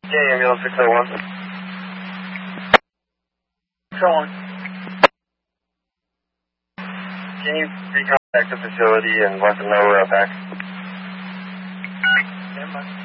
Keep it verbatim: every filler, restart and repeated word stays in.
Yeah, ambulance six oh one. Calling. Can you recontact the facility and let them know we're up back? Stand by.